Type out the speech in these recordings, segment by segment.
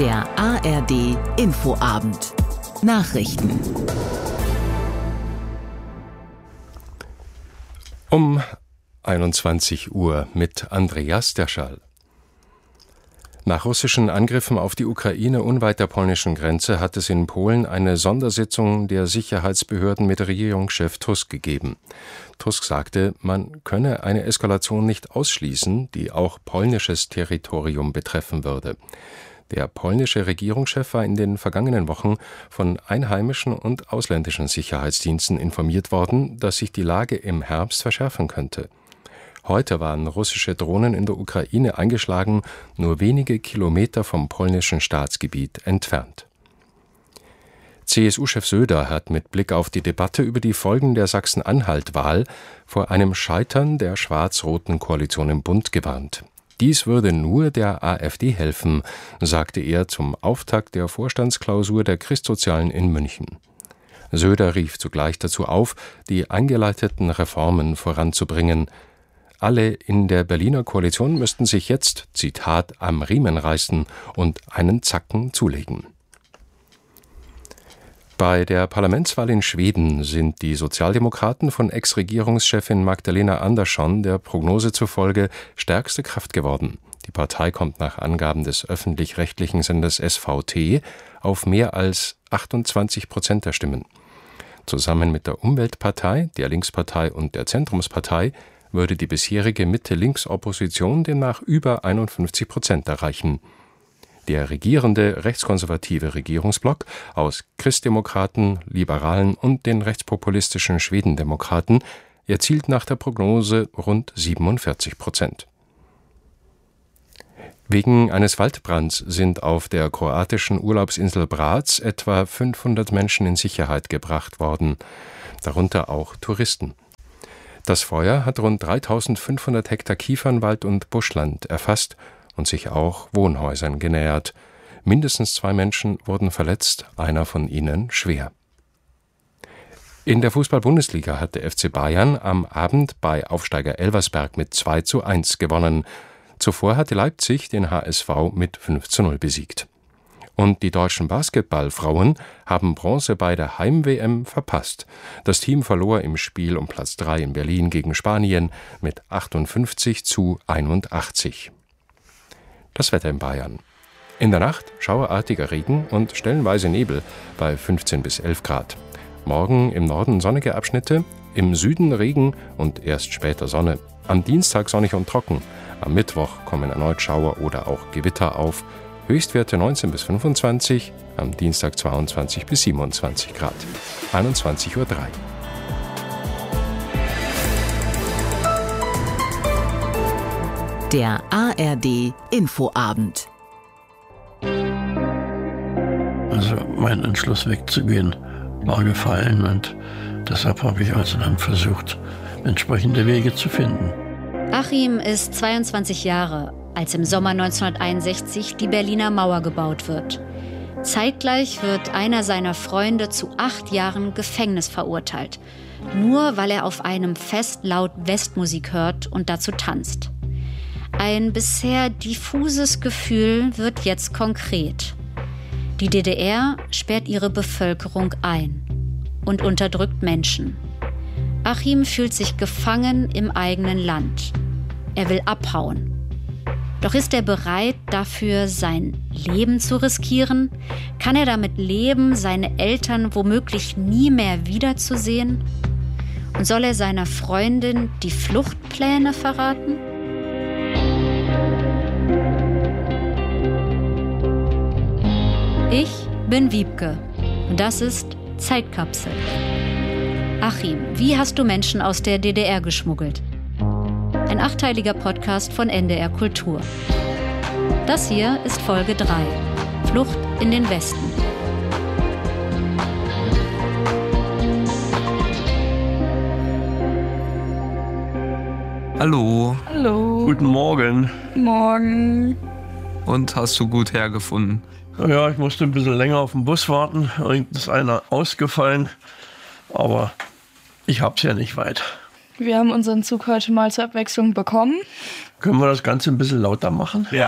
Der ARD Infoabend. Nachrichten. Um 21 Uhr mit Andreas Derschall. Nach russischen Angriffen auf die Ukraine unweit der polnischen Grenze hat es in Polen eine Sondersitzung der Sicherheitsbehörden mit Regierungschef Tusk gegeben. Tusk sagte, man könne eine Eskalation nicht ausschließen, die auch polnisches Territorium betreffen würde. Der polnische Regierungschef war in den vergangenen Wochen von einheimischen und ausländischen Sicherheitsdiensten informiert worden, dass sich die Lage im Herbst verschärfen könnte. Heute waren russische Drohnen in der Ukraine eingeschlagen, nur wenige Kilometer vom polnischen Staatsgebiet entfernt. CSU-Chef Söder hat mit Blick auf die Debatte über die Folgen der Sachsen-Anhalt-Wahl vor einem Scheitern der schwarz-roten Koalition im Bund gewarnt. Dies würde nur der AfD helfen, sagte er zum Auftakt der Vorstandsklausur der Christsozialen in München. Söder rief zugleich dazu auf, die eingeleiteten Reformen voranzubringen. Alle in der Berliner Koalition müssten sich jetzt, Zitat, am Riemen reißen und einen Zacken zulegen. Bei der Parlamentswahl in Schweden sind die Sozialdemokraten von Ex-Regierungschefin Magdalena Andersson der Prognose zufolge stärkste Kraft geworden. Die Partei kommt nach Angaben des öffentlich-rechtlichen Senders SVT auf mehr als 28% der Stimmen. Zusammen mit der Umweltpartei, der Linkspartei und der Zentrumspartei würde die bisherige Mitte-Links-Opposition demnach über 51% erreichen. Der regierende rechtskonservative Regierungsblock aus Christdemokraten, Liberalen und den rechtspopulistischen Schwedendemokraten erzielt nach der Prognose rund 47%. Wegen eines Waldbrands sind auf der kroatischen Urlaubsinsel Brač etwa 500 Menschen in Sicherheit gebracht worden, darunter auch Touristen. Das Feuer hat rund 3500 Hektar Kiefernwald und Buschland erfasst und sich auch Wohnhäusern genähert. Mindestens 2 Menschen wurden verletzt, einer von ihnen schwer. In der Fußball-Bundesliga hat der FC Bayern am Abend bei Aufsteiger Elversberg mit 2:1 gewonnen. Zuvor hatte Leipzig den HSV mit 5:0 besiegt. Und die deutschen Basketballfrauen haben Bronze bei der Heim-WM verpasst. Das Team verlor im Spiel um Platz 3 in Berlin gegen Spanien mit 58:81. Das Wetter in Bayern. In der Nacht schauerartiger Regen und stellenweise Nebel bei 15 bis 11 Grad. Morgen im Norden sonnige Abschnitte, im Süden Regen und erst später Sonne. Am Dienstag sonnig und trocken. Am Mittwoch kommen erneut Schauer oder auch Gewitter auf. Höchstwerte 19 bis 25, am Dienstag 22 bis 27 Grad. 21:03 Uhr. Der ARD Infoabend. Also mein Entschluss wegzugehen war gefallen und deshalb habe ich also dann versucht, entsprechende Wege zu finden. Achim ist 22 Jahre, als im Sommer 1961 die Berliner Mauer gebaut wird. Zeitgleich wird einer seiner Freunde zu 8 Jahren Gefängnis verurteilt, nur weil er auf einem Fest laut Westmusik hört und dazu tanzt. Ein bisher diffuses Gefühl wird jetzt konkret. Die DDR sperrt ihre Bevölkerung ein und unterdrückt Menschen. Achim fühlt sich gefangen im eigenen Land. Er will abhauen. Doch ist er bereit, dafür sein Leben zu riskieren? Kann er damit leben, seine Eltern womöglich nie mehr wiederzusehen? Und soll er seiner Freundin die Fluchtpläne verraten? Ich bin Wiebke und das ist Zeitkapsel. Achim, wie hast du Menschen aus der DDR geschmuggelt? Ein 8-teiliger Podcast von NDR Kultur. Das hier ist Folge 3, Flucht in den Westen. Hallo. Hallo. Guten Morgen. Morgen. Und hast du gut hergefunden? Ja, ich musste ein bisschen länger auf den Bus warten. Irgend ist einer ausgefallen. Aber ich hab's ja nicht weit. Wir haben unseren Zug heute mal zur Abwechslung bekommen. Können wir das Ganze ein bisschen lauter machen? Ja.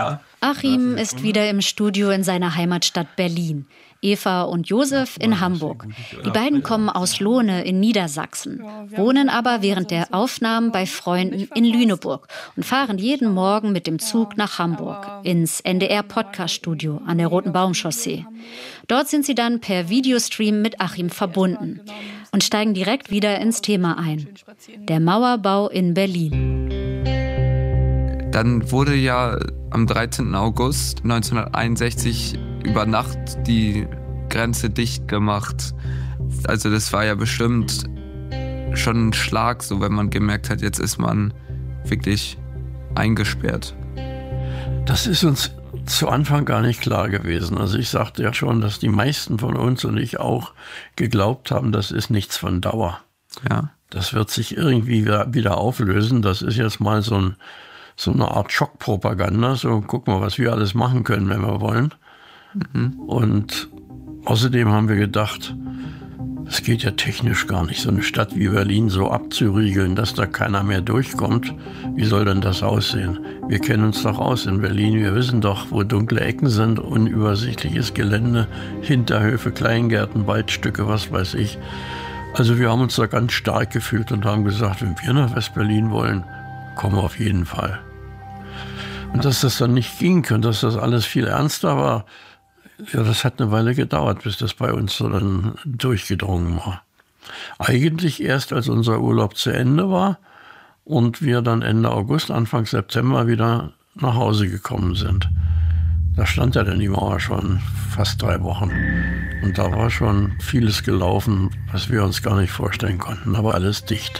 Achim ist wieder im Studio in seiner Heimatstadt Berlin. Eva und Josef in Hamburg. Die beiden kommen aus Lohne in Niedersachsen, wohnen aber während der Aufnahmen bei Freunden in Lüneburg und fahren jeden Morgen mit dem Zug nach Hamburg ins NDR-Podcast-Studio an der Roten Baumchaussee. Dort sind sie dann per Videostream mit Achim verbunden und steigen direkt wieder ins Thema ein. Der Mauerbau in Berlin. Dann wurde ja am 13. August 1961 über Nacht die Grenze dicht gemacht. Also das war ja bestimmt schon ein Schlag, so wenn man gemerkt hat, jetzt ist man wirklich eingesperrt. Das ist uns zu Anfang gar nicht klar gewesen. Also ich sagte ja schon, dass die meisten von uns und ich auch geglaubt haben, das ist nichts von Dauer. Ja. Das wird sich irgendwie wieder auflösen. Das ist jetzt mal so eine Art Schockpropaganda. So, guck mal, was wir alles machen können, wenn wir wollen. Und außerdem haben wir gedacht, es geht ja technisch gar nicht, so eine Stadt wie Berlin so abzuriegeln, dass da keiner mehr durchkommt. Wie soll denn das aussehen? Wir kennen uns doch aus in Berlin. Wir wissen doch, wo dunkle Ecken sind, unübersichtliches Gelände, Hinterhöfe, Kleingärten, Waldstücke, was weiß ich. Also wir haben uns da ganz stark gefühlt und haben gesagt, wenn wir nach West-Berlin wollen, kommen wir auf jeden Fall. Und dass das dann nicht ging und dass das alles viel ernster war, ja, das hat eine Weile gedauert, bis das bei uns so dann durchgedrungen war. Eigentlich erst, als unser Urlaub zu Ende war und wir dann Ende August, Anfang September wieder nach Hause gekommen sind. Da stand ja dann die Mauer schon fast 3 Wochen. Und da war schon vieles gelaufen, was wir uns gar nicht vorstellen konnten, aber alles dicht.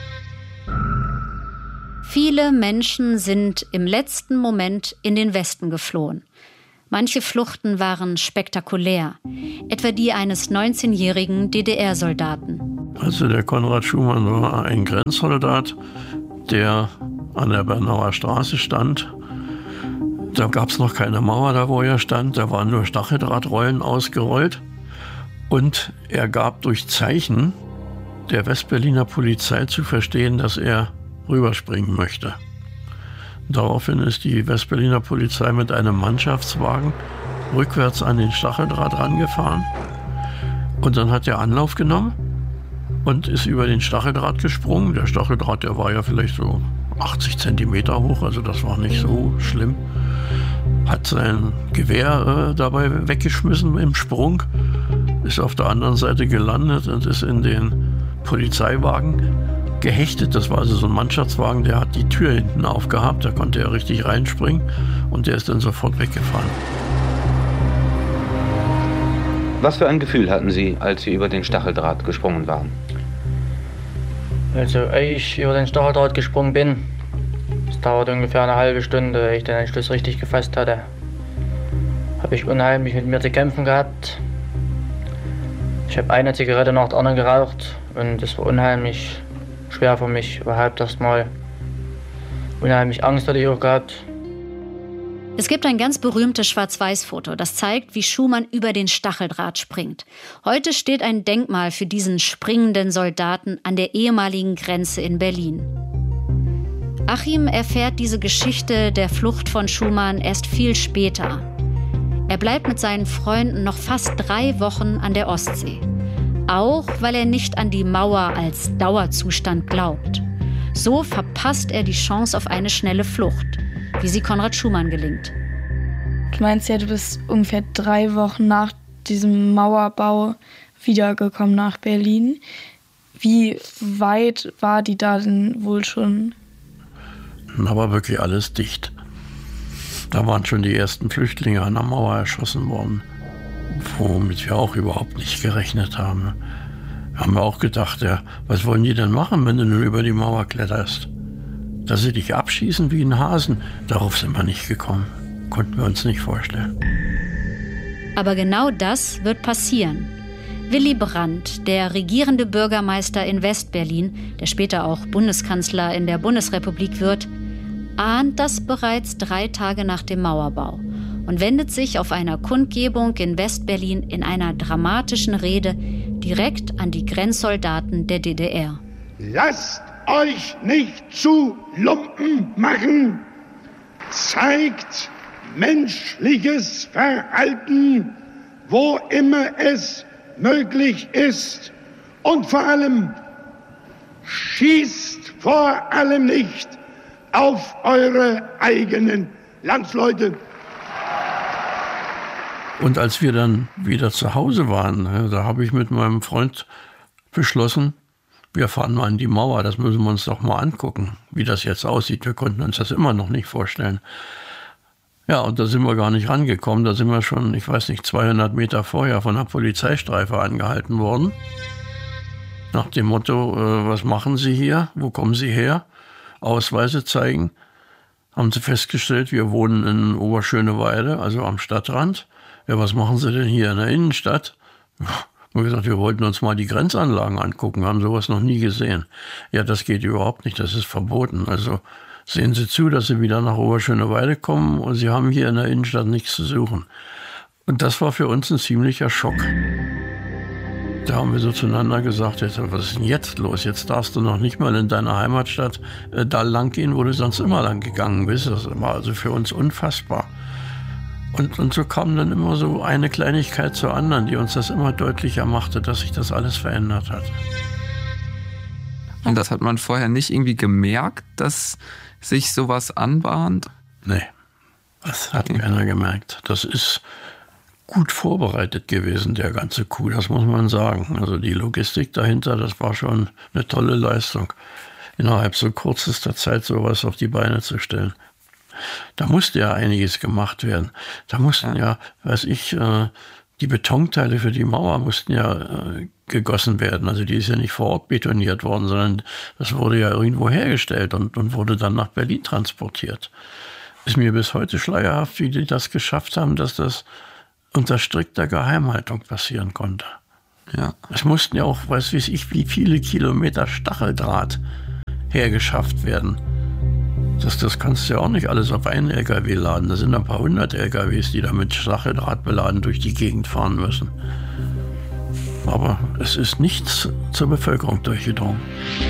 Viele Menschen sind im letzten Moment in den Westen geflohen. Manche Fluchten waren spektakulär, etwa die eines 19-jährigen DDR-Soldaten. Also der Konrad Schumann war ein Grenzsoldat, der an der Bernauer Straße stand. Da gab es noch keine Mauer, da wo er stand, da waren nur Stacheldrahtrollen ausgerollt. Und er gab durch Zeichen der Westberliner Polizei zu verstehen, dass er rüberspringen möchte. Daraufhin ist die Westberliner Polizei mit einem Mannschaftswagen rückwärts an den Stacheldraht rangefahren. Und dann hat er Anlauf genommen und ist über den Stacheldraht gesprungen. Der Stacheldraht, der war ja vielleicht so 80 Zentimeter hoch, also das war nicht so schlimm. Hat sein Gewehr dabei weggeschmissen im Sprung, ist auf der anderen Seite gelandet und ist in den Polizeiwagen gehechtet. Das war also so ein Mannschaftswagen, der hat die Tür hinten aufgehabt, da konnte er richtig reinspringen und der ist dann sofort weggefahren. Was für ein Gefühl hatten Sie, als Sie über den Stacheldraht gesprungen waren? Also, als ich über den Stacheldraht gesprungen bin, es dauerte ungefähr eine halbe Stunde, ehe ich den Entschluss richtig gefasst hatte, habe ich unheimlich mit mir zu kämpfen gehabt. Ich habe eine Zigarette nach der anderen geraucht und es war unheimlich schwer für mich, überhaupt erstmal. Unheimlich Angst hatte ich auch gehabt. Es gibt ein ganz berühmtes Schwarz-Weiß-Foto, das zeigt, wie Schumann über den Stacheldraht springt. Heute steht ein Denkmal für diesen springenden Soldaten an der ehemaligen Grenze in Berlin. Achim erfährt diese Geschichte der Flucht von Schumann erst viel später. Er bleibt mit seinen Freunden noch fast 3 Wochen an der Ostsee. Auch weil er nicht an die Mauer als Dauerzustand glaubt. So verpasst er die Chance auf eine schnelle Flucht, wie sie Konrad Schumann gelingt. Du meinst ja, du bist ungefähr 3 Wochen nach diesem Mauerbau wiedergekommen nach Berlin. Wie weit war die da denn wohl schon? Da war wirklich alles dicht. Da waren schon die ersten Flüchtlinge an der Mauer erschossen worden, womit wir auch überhaupt nicht gerechnet haben. Wir haben auch gedacht, ja, was wollen die denn machen, wenn du nur über die Mauer kletterst? Dass sie dich abschießen wie einen Hasen, darauf sind wir nicht gekommen. Konnten wir uns nicht vorstellen. Aber genau das wird passieren. Willy Brandt, der regierende Bürgermeister in West-Berlin, der später auch Bundeskanzler in der Bundesrepublik wird, ahnt das bereits 3 Tage nach dem Mauerbau und wendet sich auf einer Kundgebung in West-Berlin in einer dramatischen Rede direkt an die Grenzsoldaten der DDR. Lasst euch nicht zu Lumpen machen! Zeigt, menschliches Verhalten, wo immer es möglich ist. Und vor allem, schießt vor allem nicht auf eure eigenen Landsleute. Und als wir dann wieder zu Hause waren, da habe ich mit meinem Freund beschlossen, wir fahren mal an die Mauer, das müssen wir uns doch mal angucken, wie das jetzt aussieht. Wir konnten uns das immer noch nicht vorstellen. Ja, und da sind wir gar nicht rangekommen. Da sind wir schon, 200 Meter vorher von einer Polizeistreife angehalten worden. Nach dem Motto, was machen Sie hier? Wo kommen Sie her? Ausweise zeigen. Haben sie festgestellt, wir wohnen in Oberschöneweide, also am Stadtrand. Ja, was machen Sie denn hier in der Innenstadt? Wir haben gesagt, wir wollten uns mal die Grenzanlagen angucken, haben sowas noch nie gesehen. Ja, das geht überhaupt nicht, das ist verboten. Also sehen Sie zu, dass Sie wieder nach Oberschöneweide kommen und Sie haben hier in der Innenstadt nichts zu suchen. Und das war für uns ein ziemlicher Schock. Da haben wir so zueinander gesagt, was ist denn jetzt los? Jetzt darfst du noch nicht mal in deiner Heimatstadt da lang gehen, wo du sonst immer lang gegangen bist. Das war also für uns unfassbar. Und so kam dann immer so eine Kleinigkeit zur anderen, die uns das immer deutlicher machte, dass sich das alles verändert hat. Und das hat man vorher nicht irgendwie gemerkt, dass sich sowas anbahnt? Nee, das hat keiner gemerkt. Das ist gut vorbereitet gewesen, der ganze Coup, das muss man sagen. Also die Logistik dahinter, das war schon eine tolle Leistung, innerhalb so kürzester Zeit sowas auf die Beine zu stellen. Da musste ja einiges gemacht werden. Da mussten die Betonteile für die Mauer mussten gegossen werden. Also die ist ja nicht vor Ort betoniert worden, sondern das wurde ja irgendwo hergestellt und wurde dann nach Berlin transportiert. Ist mir bis heute schleierhaft, wie die das geschafft haben, dass das unter strikter Geheimhaltung passieren konnte. Ja. Es mussten ja auch, wie viele Kilometer Stacheldraht hergeschafft werden. Das kannst du ja auch nicht alles auf einen LKW laden. Da sind ein paar 100 LKWs, die da mit Stacheldraht beladen durch die Gegend fahren müssen. Aber es ist nichts zur Bevölkerung durchgedrungen.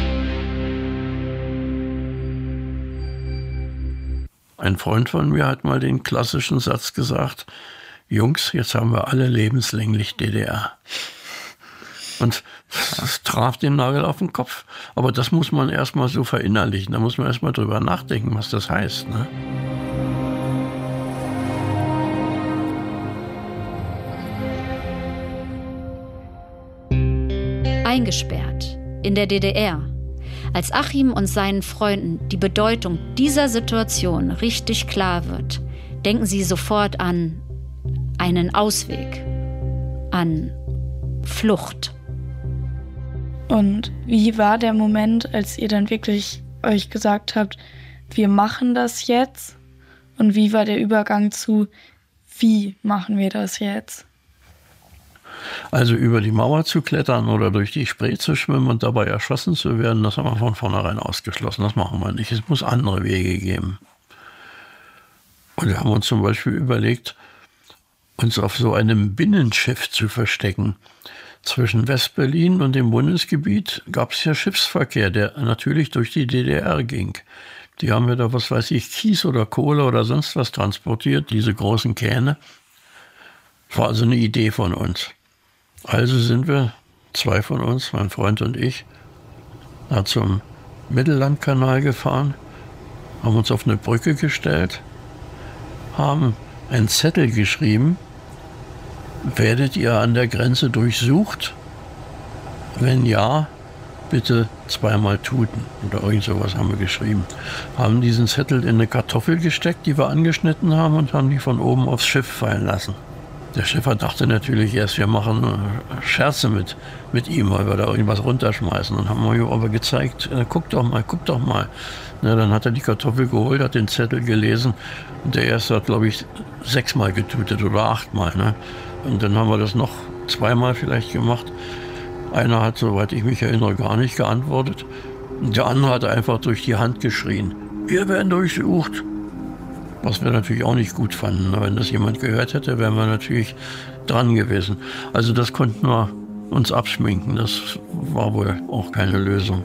Ein Freund von mir hat mal den klassischen Satz gesagt: Jungs, jetzt haben wir alle lebenslänglich DDR. Und das traf den Nagel auf den Kopf. Aber das muss man erstmal so verinnerlichen. Da muss man erstmal drüber nachdenken, was das heißt. Ne? Eingesperrt in der DDR. Als Achim und seinen Freunden die Bedeutung dieser Situation richtig klar wird, denken sie sofort an einen Ausweg, an Flucht. Und wie war der Moment, als ihr dann wirklich euch gesagt habt, wir machen das jetzt? Und wie war der Übergang zu, wie machen wir das jetzt? Also über die Mauer zu klettern oder durch die Spree zu schwimmen und dabei erschossen zu werden, das haben wir von vornherein ausgeschlossen. Das machen wir nicht. Es muss andere Wege geben. Und wir haben uns zum Beispiel überlegt, uns auf so einem Binnenschiff zu verstecken. Zwischen Westberlin und dem Bundesgebiet gab es ja Schiffsverkehr, der natürlich durch die DDR ging. Die haben ja da, Kies oder Kohle oder sonst was transportiert, diese großen Kähne. Das war also eine Idee von uns. Also sind wir, 2 von uns, mein Freund und ich, da zum Mittellandkanal gefahren, haben uns auf eine Brücke gestellt, haben einen Zettel geschrieben: Werdet ihr an der Grenze durchsucht? Wenn ja, bitte zweimal tuten. Oder irgend sowas haben wir geschrieben. Haben diesen Zettel in eine Kartoffel gesteckt, die wir angeschnitten haben, und haben die von oben aufs Schiff fallen lassen. Der Schiffer dachte natürlich erst, wir machen Scherze mit ihm, weil wir da irgendwas runterschmeißen. Und haben wir aber gezeigt, guck doch mal. Na, dann hat er die Kartoffel geholt, hat den Zettel gelesen. Und der erste hat, glaube ich, 6-mal getutet oder 8-mal. Ne? Und dann haben wir das noch 2-mal vielleicht gemacht. Einer hat, soweit ich mich erinnere, gar nicht geantwortet. Und der andere hat einfach durch die Hand geschrien: Wir werden durchsucht. Was wir natürlich auch nicht gut fanden. Wenn das jemand gehört hätte, wären wir natürlich dran gewesen. Also das konnten wir uns abschminken. Das war wohl auch keine Lösung.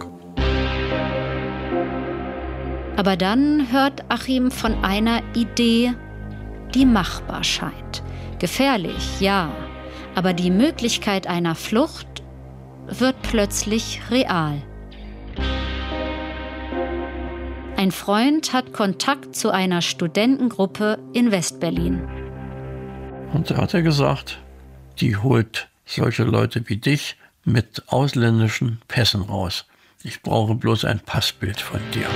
Aber dann hört Achim von einer Idee, die machbar scheint. Gefährlich, ja, aber die Möglichkeit einer Flucht wird plötzlich real. Ein Freund hat Kontakt zu einer Studentengruppe in Westberlin. Und da hat er gesagt, die holt solche Leute wie dich mit ausländischen Pässen raus. Ich brauche bloß ein Passbild von dir.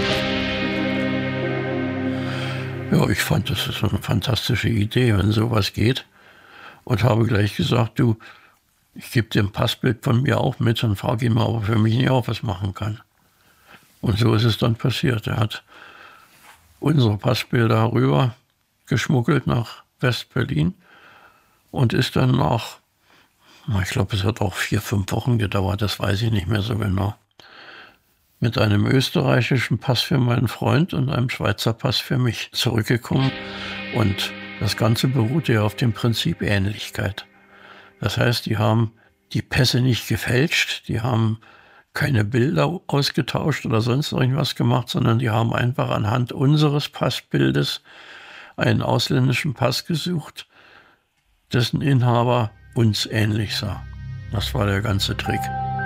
Ja, ich fand, das ist eine fantastische Idee, wenn sowas geht. Und habe gleich gesagt, du, ich gebe dir ein Passbild von mir auch mit und frage ihn mal, ob er für mich nicht auch was machen kann. Und so ist es dann passiert. Er hat unsere Passbilder rüber geschmuggelt nach West-Berlin und ist dann nach, ich glaube, es hat auch 4-5 Wochen gedauert, das weiß ich nicht mehr so genau, mit einem österreichischen Pass für meinen Freund und einem Schweizer Pass für mich zurückgekommen. Und das Ganze beruhte ja auf dem Prinzip Ähnlichkeit. Das heißt, die haben die Pässe nicht gefälscht, die haben keine Bilder ausgetauscht oder sonst irgendwas gemacht, sondern die haben einfach anhand unseres Passbildes einen ausländischen Pass gesucht, dessen Inhaber uns ähnlich sah. Das war der ganze Trick.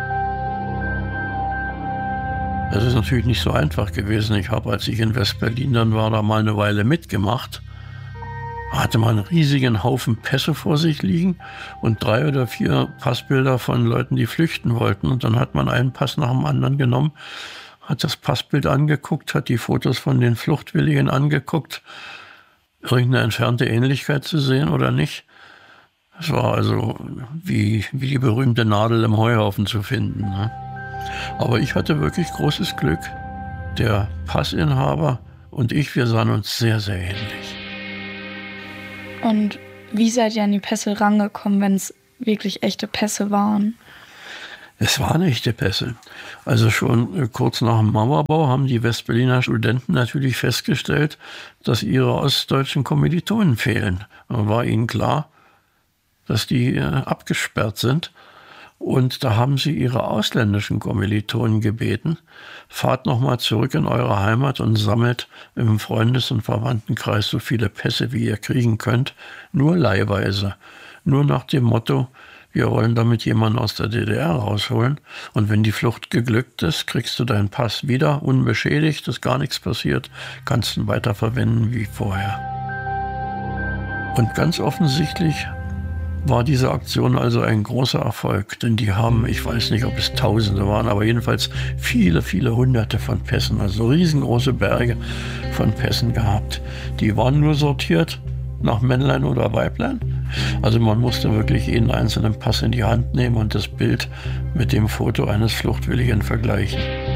Das ist natürlich nicht so einfach gewesen. Ich habe, als ich in West-Berlin dann war, da mal eine Weile mitgemacht. Da hatte man einen riesigen Haufen Pässe vor sich liegen und 3 oder 4 Passbilder von Leuten, die flüchten wollten. Und dann hat man einen Pass nach dem anderen genommen, hat das Passbild angeguckt, hat die Fotos von den Fluchtwilligen angeguckt, irgendeine entfernte Ähnlichkeit zu sehen oder nicht. Es war also wie die berühmte Nadel im Heuhaufen zu finden. Ne? Aber ich hatte wirklich großes Glück. Der Passinhaber und ich, wir sahen uns sehr, sehr ähnlich. Und wie seid ihr an die Pässe rangekommen, wenn es wirklich echte Pässe waren? Es waren echte Pässe. Also schon kurz nach dem Mauerbau haben die Westberliner Studenten natürlich festgestellt, dass ihre ostdeutschen Kommilitonen fehlen. Da war ihnen klar, dass die abgesperrt sind. Und da haben sie ihre ausländischen Kommilitonen gebeten, fahrt nochmal zurück in eure Heimat und sammelt im Freundes- und Verwandtenkreis so viele Pässe, wie ihr kriegen könnt, nur leihweise. Nur nach dem Motto, wir wollen damit jemanden aus der DDR rausholen. Und wenn die Flucht geglückt ist, kriegst du deinen Pass wieder, unbeschädigt, ist gar nichts passiert, kannst ihn weiterverwenden wie vorher. Und ganz offensichtlich war diese Aktion also ein großer Erfolg, denn die haben, ich weiß nicht, ob es Tausende waren, aber jedenfalls viele, viele Hunderte von Pässen, also riesengroße Berge von Pässen gehabt. Die waren nur sortiert nach Männlein oder Weiblein. Also man musste wirklich jeden einzelnen Pass in die Hand nehmen und das Bild mit dem Foto eines Fluchtwilligen vergleichen.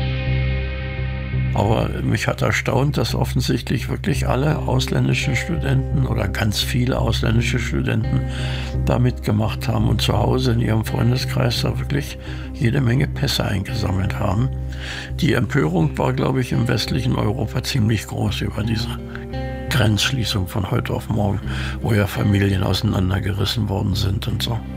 Aber mich hat erstaunt, dass offensichtlich wirklich alle ausländischen Studenten oder ganz viele ausländische Studenten da mitgemacht haben und zu Hause in ihrem Freundeskreis da wirklich jede Menge Pässe eingesammelt haben. Die Empörung war, glaube ich, im westlichen Europa ziemlich groß über diese Grenzschließung von heute auf morgen, wo ja Familien auseinandergerissen worden sind und so.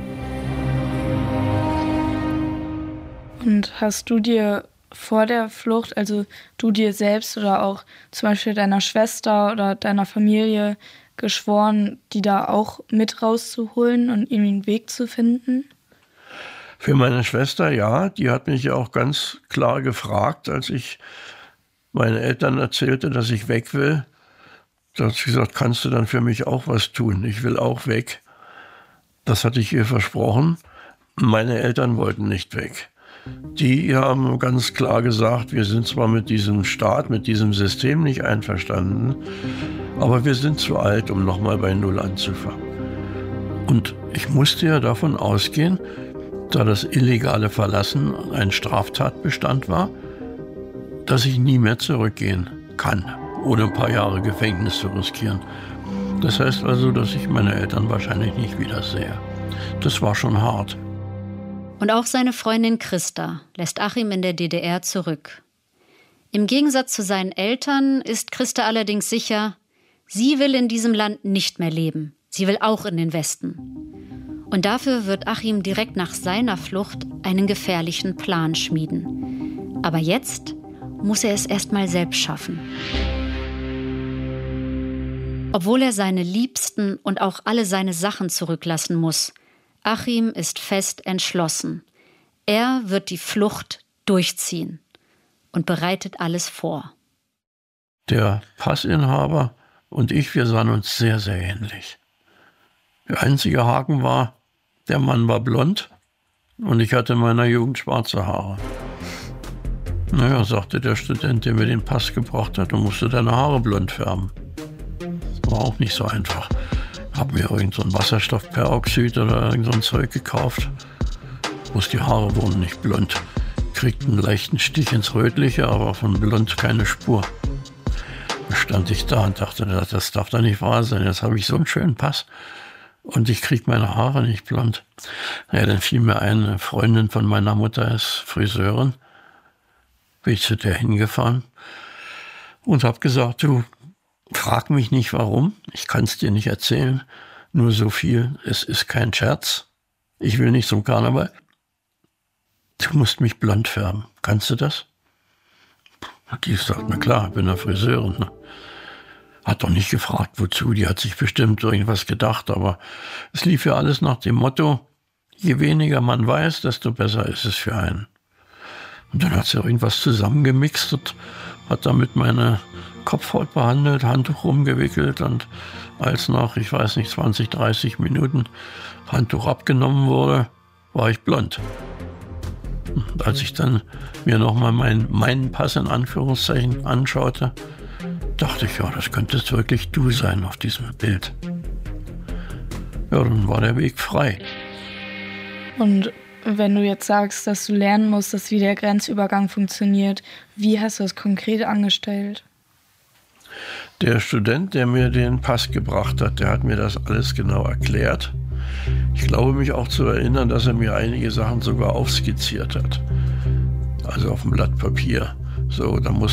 Und hast du dir vor der Flucht, also du dir selbst oder auch zum Beispiel deiner Schwester oder deiner Familie geschworen, die da auch mit rauszuholen und irgendwie einen Weg zu finden? Für meine Schwester, ja. Die hat mich ja auch ganz klar gefragt, als ich meinen Eltern erzählte, dass ich weg will. Da hat sie gesagt, kannst du dann für mich auch was tun? Ich will auch weg. Das hatte ich ihr versprochen. Meine Eltern wollten nicht weg. Die haben ganz klar gesagt, wir sind zwar mit diesem Staat, mit diesem System nicht einverstanden, aber wir sind zu alt, um nochmal bei Null anzufangen. Und ich musste ja davon ausgehen, da das illegale Verlassen ein Straftatbestand war, dass ich nie mehr zurückgehen kann, ohne ein paar Jahre Gefängnis zu riskieren. Das heißt also, dass ich meine Eltern wahrscheinlich nicht wiedersehe. Das war schon hart. Und auch seine Freundin Christa lässt Achim in der DDR zurück. Im Gegensatz zu seinen Eltern ist Christa allerdings sicher, sie will in diesem Land nicht mehr leben. Sie will auch in den Westen. Und dafür wird Achim direkt nach seiner Flucht einen gefährlichen Plan schmieden. Aber jetzt muss er es erst mal selbst schaffen. Obwohl er seine Liebsten und auch alle seine Sachen zurücklassen muss, Achim ist fest entschlossen. Er wird die Flucht durchziehen und bereitet alles vor. Der Passinhaber und ich, wir sahen uns sehr, sehr ähnlich. Der einzige Haken war, der Mann war blond und ich hatte in meiner Jugend schwarze Haare. Naja, sagte der Student, der mir den Pass gebracht hat, du musst deine Haare blond färben. War auch nicht so einfach. Hab mir irgend so ein Wasserstoffperoxid oder irgend so ein Zeug gekauft. Bloß die Haare wurden nicht blond. Kriegten einen leichten Stich ins Rötliche, aber von blond keine Spur. Da stand ich da und dachte, das darf doch nicht wahr sein. Jetzt habe ich so einen schönen Pass und ich kriege meine Haare nicht blond. Naja, dann fiel mir ein, eine Freundin von meiner Mutter ist Friseurin. Bin ich zu der hingefahren und habe gesagt, du, frag mich nicht warum, ich kann es dir nicht erzählen, nur so viel, es ist kein Scherz. Ich will nicht zum Karneval. Du musst mich blond färben. Kannst du das? Die sagt, na klar, ich bin eine Friseurin. Ne? Hat doch nicht gefragt, wozu. Die hat sich bestimmt irgendwas gedacht, aber es lief ja alles nach dem Motto, je weniger man weiß, desto besser ist es für einen. Und dann hat sie irgendwas zusammengemixt und hat damit meine Kopfhaut behandelt, Handtuch rumgewickelt und als nach, ich weiß nicht, 20, 30 Minuten Handtuch abgenommen wurde, war ich blond. Und als ich dann mir nochmal meinen Pass in Anführungszeichen anschaute, dachte ich, ja, das könntest wirklich du sein auf diesem Bild. Ja, dann war der Weg frei. Und wenn du jetzt sagst, dass du lernen musstest, wie der Grenzübergang funktioniert, wie hast du das konkret angestellt? Der Student, der mir den Pass gebracht hat, der hat mir das alles genau erklärt. Ich glaube mich auch zu erinnern, dass er mir einige Sachen sogar aufskizziert hat. Also auf dem Blatt Papier. So, da muss